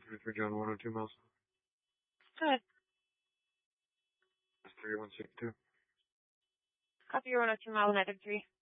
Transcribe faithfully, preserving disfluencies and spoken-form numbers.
twenty-three John, one oh two miles. Go ahead. That's three one six two. Copy your one oh two miles, negative three.